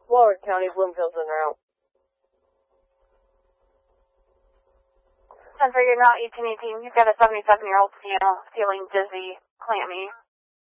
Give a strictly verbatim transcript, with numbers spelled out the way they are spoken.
Waller County, Bloomfield's en route. ten for you're not eighteen eighteen. You've got a seventy-seven-year-old female feeling dizzy, clammy.